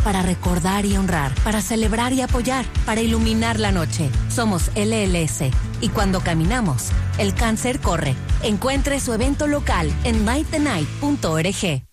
para recordar y honrar, para celebrar y apoyar, para iluminar la noche. Somos LLS. Y cuando caminamos, el cáncer corre. Encuentre su evento local en nightthenight.org.